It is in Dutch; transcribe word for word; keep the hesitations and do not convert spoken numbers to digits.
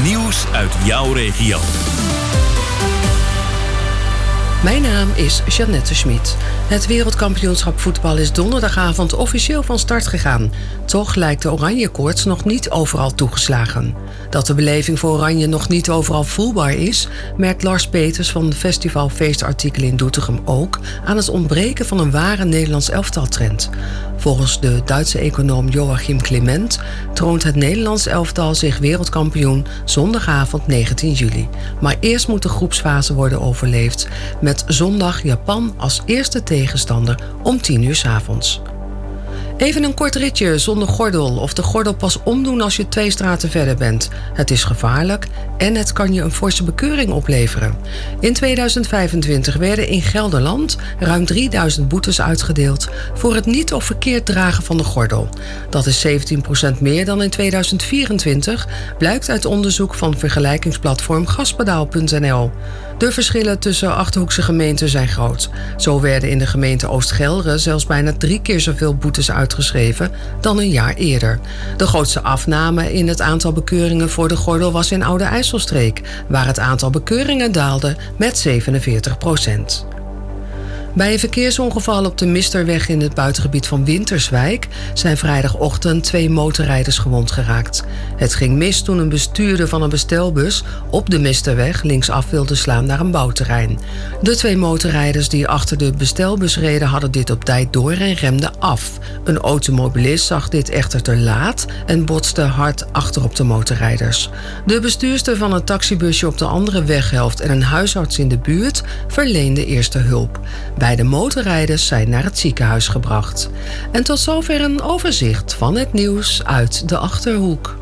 Nieuws uit jouw regio. Mijn naam is Jeannette Schmid. Het wereldkampioenschap voetbal is donderdagavond officieel van start gegaan. Toch lijkt de Oranjekoorts nog niet overal toegeslagen. Dat de beleving voor Oranje nog niet overal voelbaar is, merkt Lars Peters van Festival Feestartikelen in Doetinchem ook aan het ontbreken van een ware Nederlands elftaltrend. Volgens de Duitse econoom Joachim Clement troont het Nederlands elftal zich wereldkampioen zondagavond negentien juli. Maar eerst moet de groepsfase worden overleefd met zondag Japan als eerste tegenstander om tien uur 's avonds. Even een kort ritje zonder gordel of de gordel pas omdoen als je twee straten verder bent. Het is gevaarlijk en het kan je een forse bekeuring opleveren. In tweeduizend vijfentwintig werden in Gelderland ruim drieduizend boetes uitgedeeld voor het niet of verkeerd dragen van de gordel. Dat is zeventien procent meer dan in tweeduizend vierentwintig, blijkt uit onderzoek van vergelijkingsplatform gaspedaal punt n l. De verschillen tussen Achterhoekse gemeenten zijn groot. Zo werden in de gemeente Oost-Gelre zelfs bijna drie keer zoveel boetes uitgeschreven dan een jaar eerder. De grootste afname in het aantal bekeuringen voor de gordel was in Oude IJsselstreek, waar het aantal bekeuringen daalde met zevenenveertig procent. Bij een verkeersongeval op de Misterweg in het buitengebied van Winterswijk zijn vrijdagochtend twee motorrijders gewond geraakt. Het ging mis toen een bestuurder van een bestelbus op de Misterweg linksaf wilde slaan naar een bouwterrein. De twee motorrijders die achter de bestelbus reden hadden dit op tijd door en remden af. Een automobilist zag dit echter te laat en botste hard achter op de motorrijders. De bestuurster van het taxibusje op de andere weghelft en een huisarts in de buurt verleenden eerste hulp. Beide motorrijders zijn naar het ziekenhuis gebracht. En tot zover een overzicht van het nieuws uit de Achterhoek.